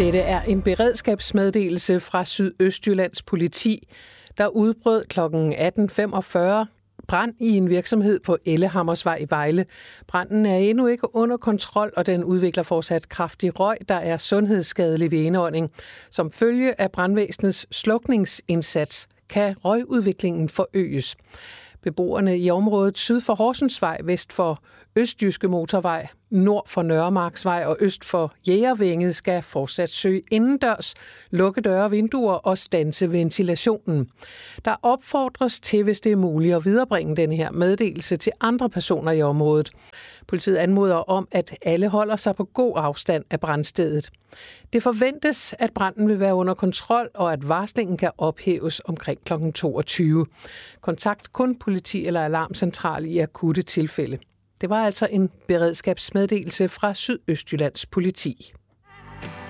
Dette er en beredskabsmeddelelse fra Sydøstjyllands politi, der udbrød kl. 18.45 brand i en virksomhed på Ellehammersvej i Vejle. Branden er endnu ikke under kontrol, og den udvikler fortsat kraftig røg, der er sundhedsskadelig ved indånding. Som følge af brandvæsenets slukningsindsats kan røgudviklingen forøges. Beboerne i området syd for Horsensvej, vest for Østjyske Motorvej, nord for Nørremarksvej og øst for Jægervænget skal fortsat søge indendørs, lukke døre og vinduer og standse ventilationen. Der opfordres til, hvis det er muligt, at viderebringe den her meddelelse til andre personer i området. Politiet anmoder om, at alle holder sig på god afstand af brandstedet. Det forventes, at branden vil være under kontrol, og at varslingen kan ophæves omkring kl. 22. Kontakt kun politi eller alarmcentral i akutte tilfælde. Det var altså en beredskabsmeddelelse fra Sydøstjyllands politi.